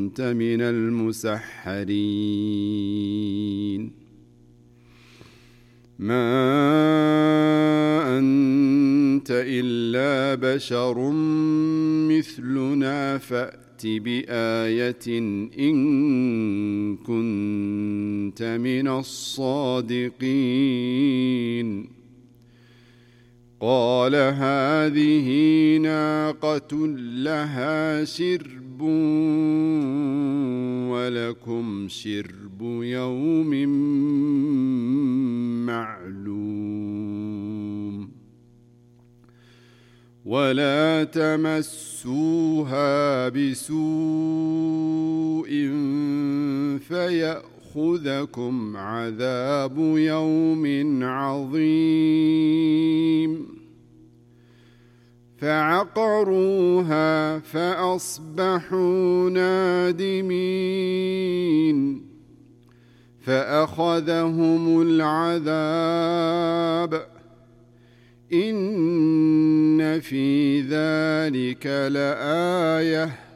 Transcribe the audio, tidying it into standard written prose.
كنت من المسحرين ما أنت إلا بشر مثلنا فأت بآية إن كنت من الصادقين قال هذه ناقة لها شرب ولكم شرب يوم معلوم ولا تمسوها بسوء فيأخذكم عذاب يوم عظيم فعقروها فأصبحوا نادمين فأخذهم العذاب إن في ذلك لآية